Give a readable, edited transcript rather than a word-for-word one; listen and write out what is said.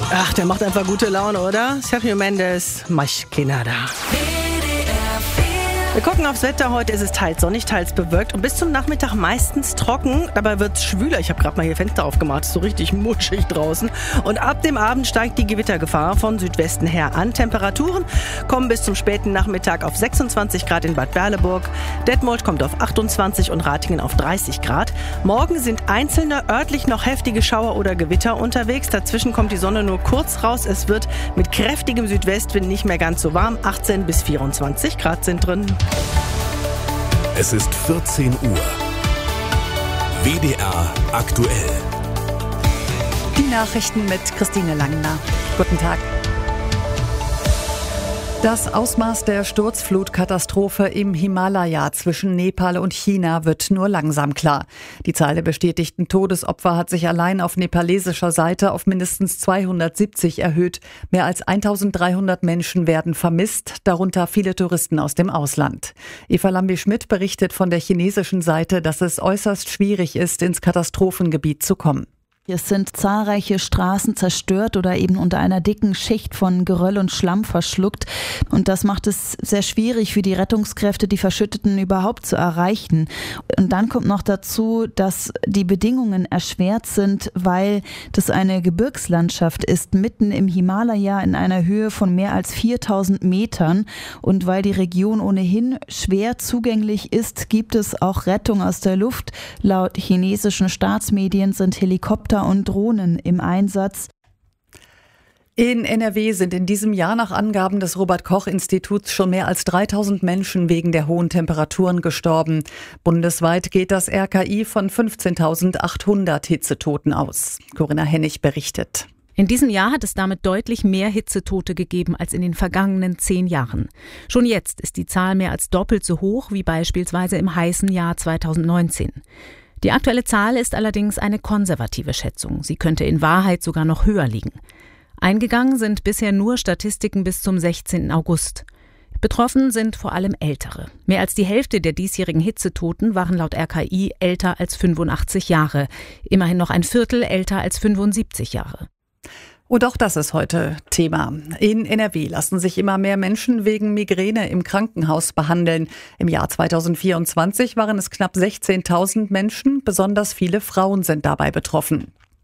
Ach, der macht einfach gute Laune, oder? Sergio Mendes, Más que nada. Wir gucken aufs Wetter. Heute ist es teils sonnig, teils bewölkt und bis zum Nachmittag meistens trocken. Dabei wird es schwüler. Ich habe gerade mal hier Fenster aufgemacht. Es ist so richtig mutschig draußen. Und ab dem Abend steigt die Gewittergefahr von Südwesten her an. Temperaturen kommen bis zum späten Nachmittag auf 26 Grad in Bad Berleburg. Detmold kommt auf 28 und Ratingen auf 30 Grad. Morgen sind einzelne örtlich noch heftige Schauer oder Gewitter unterwegs. Dazwischen kommt die Sonne nur kurz raus. Es wird mit kräftigem Südwestwind nicht mehr ganz so warm. 18 bis 24 Grad sind drin. Es ist 14 Uhr. WDR aktuell. Die Nachrichten mit Christine Langner. Guten Tag. Das Ausmaß der Sturzflutkatastrophe im Himalaya zwischen Nepal und China wird nur langsam klar. Die Zahl der bestätigten Todesopfer hat sich allein auf nepalesischer Seite auf mindestens 270 erhöht. Mehr als 1300 Menschen werden vermisst, darunter viele Touristen aus dem Ausland. Eva Lambi-Schmidt berichtet von der chinesischen Seite, dass es äußerst schwierig ist, ins Katastrophengebiet zu kommen. Es sind zahlreiche Straßen zerstört oder eben unter einer dicken Schicht von Geröll und Schlamm verschluckt. Und das macht es sehr schwierig für die Rettungskräfte, die Verschütteten überhaupt zu erreichen. Und dann kommt noch dazu, dass die Bedingungen erschwert sind, weil das eine Gebirgslandschaft ist, mitten im Himalaya in einer Höhe von mehr als 4000 Metern. Und weil die Region ohnehin schwer zugänglich ist, gibt es auch Rettung aus der Luft. Laut chinesischen Staatsmedien sind Helikopter und Drohnen im Einsatz. In NRW sind in diesem Jahr nach Angaben des Robert-Koch-Instituts schon mehr als 3000 Menschen wegen der hohen Temperaturen gestorben. Bundesweit geht das RKI von 15.800 Hitzetoten aus. Corinna Hennig berichtet. In diesem Jahr hat es damit deutlich mehr Hitzetote gegeben als in den vergangenen 10 Jahren. Schon jetzt ist die Zahl mehr als doppelt so hoch wie beispielsweise im heißen Jahr 2019. Die aktuelle Zahl ist allerdings eine konservative Schätzung. Sie könnte in Wahrheit sogar noch höher liegen. Eingegangen sind bisher nur Statistiken bis zum 16. August. Betroffen sind vor allem Ältere. Mehr als die Hälfte der diesjährigen Hitzetoten waren laut RKI älter als 85 Jahre. Immerhin noch ein Viertel älter als 75 Jahre. Und auch das ist heute Thema. In NRW lassen sich immer mehr Menschen wegen Migräne im Krankenhaus behandeln. Im Jahr 2024 waren es knapp 16.000 Menschen. Besonders viele Frauen sind dabei betroffen.